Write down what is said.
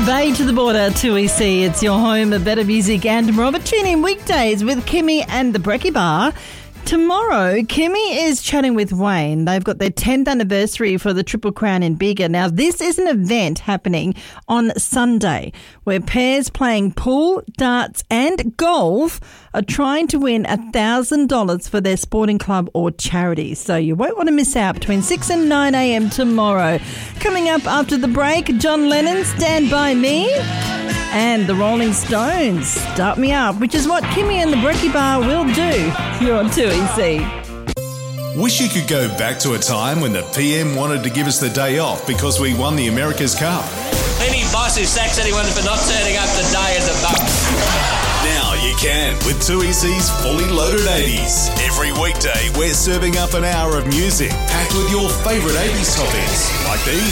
Bay to the Border, 2EC. It's your home of better music and more. But tune in weekdays with Kimmy and the Brekkie Bar. Tomorrow, Kimmy is chatting with Wayne. They've got their 10th anniversary for the Triple Crown in Biggar. Now, this is an event happening on Sunday where pairs playing pool, darts and golf are trying to win $1,000 for their sporting club or charity. So you won't want to miss out between 6 and 9 a.m. tomorrow. Coming up after the break, John Lennon, Stand By Me, and the Rolling Stones, Start Me Up, which is what Kimmy and the Brekkie Bar will do. You're on 2EC. Wish you could go back to a time when the PM wanted to give us the day off because we won the America's Cup. Any boss who sacks anyone for not turning up the day is a bum. Now you can with 2EC's Fully Loaded 80s. Every weekday we're serving up an hour of music packed with your favourite 80s top hits like these.